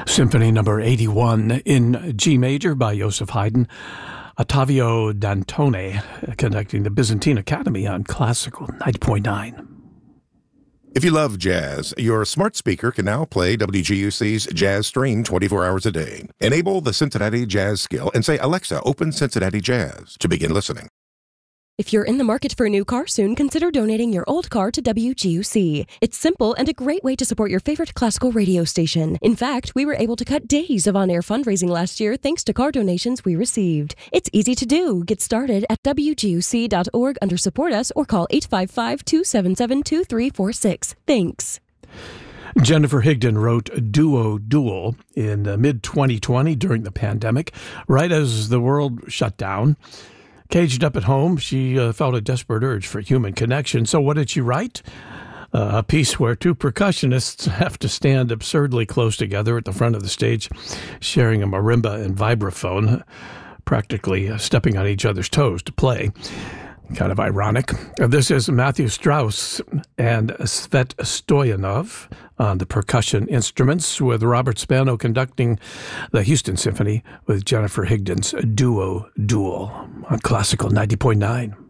Symphony number 81 in G major by Joseph Haydn. Ottavio Dantone conducting the Byzantine Academy on Classical 90.9. If you love jazz, your smart speaker can now play WGUC's Jazz Stream 24 hours a day. Enable the Cincinnati Jazz skill and say, Alexa, open Cincinnati Jazz to begin listening. If you're in the market for a new car soon, consider donating your old car to WGUC. It's simple and a great way to support your favorite classical radio station. In fact, we were able to cut days of on-air fundraising last year thanks to car donations we received. It's easy to do. Get started at WGUC.org under Support Us or call 855-277-2346. Thanks. Jennifer Higdon wrote Duo Duel in mid-2020 during the pandemic, right as the world shut down. Caged up at home, she felt a desperate urge for human connection. So what did she write? A piece where two percussionists have to stand absurdly close together at the front of the stage, sharing a marimba and vibraphone, practically stepping on each other's toes to play. Kind of ironic. This is Matthew Strauss and Svet Stoyanov on the percussion instruments, with Robert Spano conducting the Houston Symphony with Jennifer Higdon's Duo Duel on Classical 90.9.